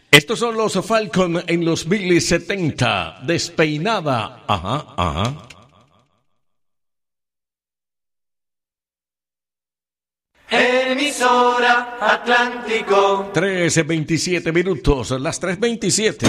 Estos son los Falcon en los 1070. Despeinada. Ajá, ajá. Emisora Atlántico. 13:27 minutos, las 3:27.